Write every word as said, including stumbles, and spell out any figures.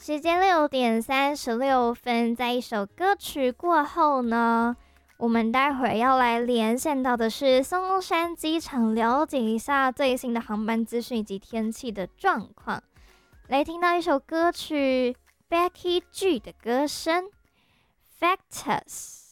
时间六点三十六分，在一首歌曲过后呢，我们待会儿要来连线到的是松山机场，了解一下最新的航班资讯以及天气的状况。来听到一首歌曲 Becky G 的歌声 Factors。